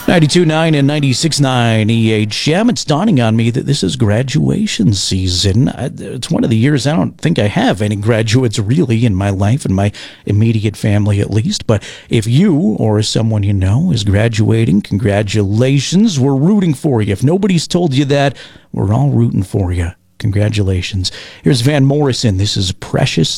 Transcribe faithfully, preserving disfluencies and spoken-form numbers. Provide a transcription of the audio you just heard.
ninety-two point nine and ninety-six point nine E H M. It's dawning on me that this is graduation season. It's one of the years I don't think I have any graduates really in my life, in my immediate family at least. But if you or someone you know is graduating, congratulations. We're rooting for you. If nobody's told you that, we're all rooting for you. Congratulations. Here's Van Morrison. This is Precious